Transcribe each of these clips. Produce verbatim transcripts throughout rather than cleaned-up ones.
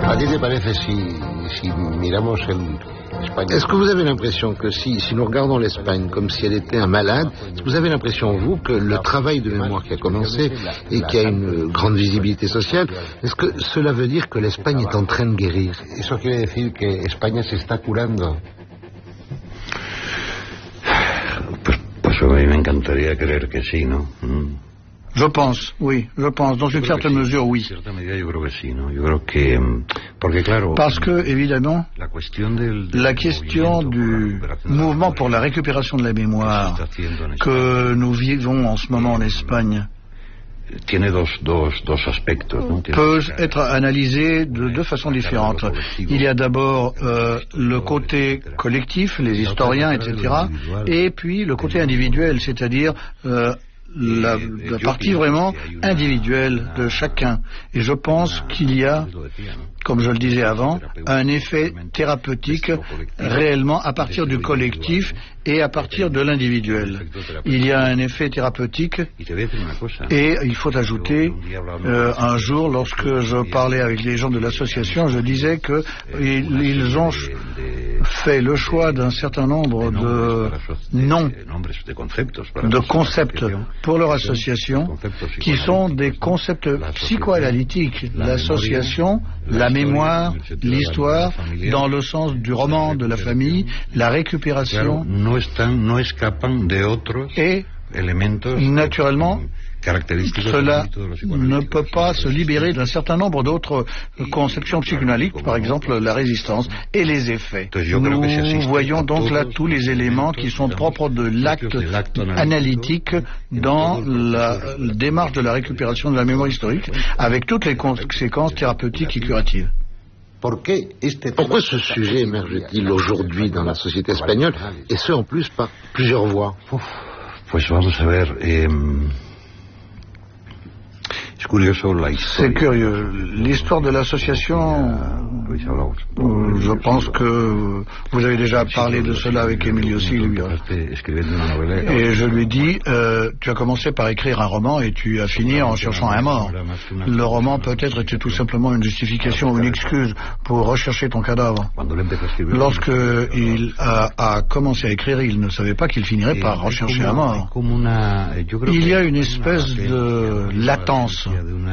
Est-ce que vous avez l'impression que si, si nous regardons l'Espagne comme si elle était un malade, est-ce que vous avez l'impression, vous, que le travail de mémoire qui a commencé et qui a une grande visibilité sociale, est-ce que cela veut dire que l'Espagne est en train de guérir? Eso quiere decir que España se está curando. Pues, pues a mí me encantaría creer que sí, ¿no? Mm. Je pense, oui, je pense, dans une certaine mesure, oui. Parce que, évidemment, la question du mouvement pour la récupération de la mémoire que nous vivons en ce moment en Espagne peut être analysée de deux façons différentes. Il y a d'abord euh, le côté collectif, les historiens, et cetera, et puis le côté individuel, c'est-à-dire euh, La, la partie vraiment individuelle de chacun. Et je pense qu'il y a, comme je le disais avant, un effet thérapeutique réellement à partir du collectif et à partir de l'individuel. Il y a un effet thérapeutique et il faut ajouter, euh, un jour, lorsque je parlais avec les gens de l'association, je disais que ils, ils ont fait le choix d'un certain nombre de noms, de concepts pour leur association, qui sont des concepts psychoanalytiques. L'association, la mémoire, l'histoire, dans le sens du roman de la famille, la récupération, et naturellement, cela ne peut pas se libérer d'un certain nombre d'autres conceptions psychanalytiques, par exemple la résistance et les effets. Nous voyons donc là tous les éléments qui sont propres de l'acte analytique dans la démarche de la récupération de la mémoire historique, avec toutes les conséquences thérapeutiques et curatives. Pourquoi ce sujet émerge-t-il aujourd'hui dans la société espagnole, et ce en plus par plusieurs voies? Pues vamos a ver, eh... C'est curieux. L'histoire de l'association, je pense que vous avez déjà parlé de cela avec Emilio Silvio. Et je lui dis, euh, tu as commencé par écrire un roman et tu as fini en cherchant un mort. Le roman peut-être était tout simplement une justification ou une excuse pour rechercher ton cadavre. Lorsque il a, a commencé à écrire, il ne savait pas qu'il finirait par rechercher un mort. Il y a une espèce de latence,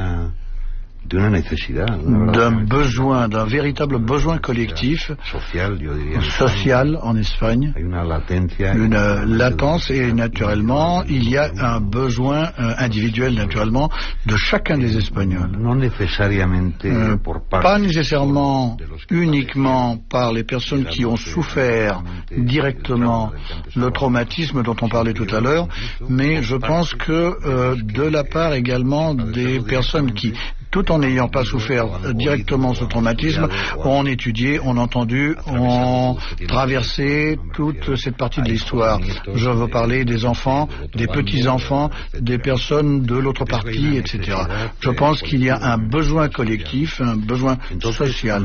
d'un besoin, d'un véritable besoin collectif, social en Espagne, une latence, et naturellement il y a un besoin euh, individuel naturellement de chacun des Espagnols. Euh, pas nécessairement uniquement par les personnes qui ont souffert directement le traumatisme dont on parlait tout à l'heure, mais je pense que euh, de la part également des personnes qui, tout en n'ayant pas souffert directement ce traumatisme, ont étudié, ont entendu, ont traversé toute cette partie de l'histoire. Je veux parler des enfants, des petits-enfants, des personnes de l'autre partie, et cetera. Je pense qu'il y a un besoin collectif, un besoin social.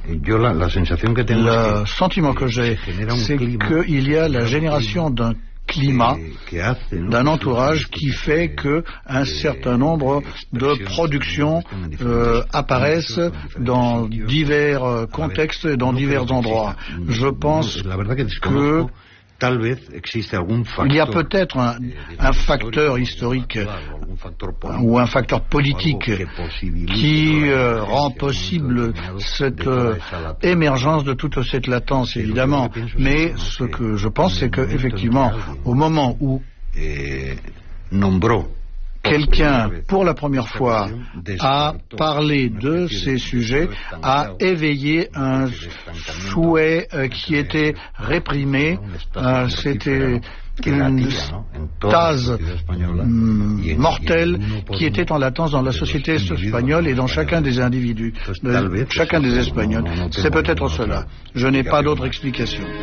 Le sentiment que j'ai, c'est qu'il y a la génération d'un climat, d'un entourage qui fait que un certain nombre de productions euh, apparaissent dans divers euh, contextes et dans divers endroits. Je pense que il y a peut-être un, un facteur historique ou un facteur politique qui euh, rend possible cette euh, émergence de toute cette latence, évidemment. Mais ce que je pense, c'est que effectivement, au moment où quelqu'un, pour la première fois, a parlé de ces sujets, a éveillé un souhait euh, qui était réprimé. Euh, C'était une stase mm, mortelle qui était en latence dans la société espagnole et dans chacun des individus, de chacun des Espagnols. C'est peut-être cela. Je n'ai pas d'autre explication.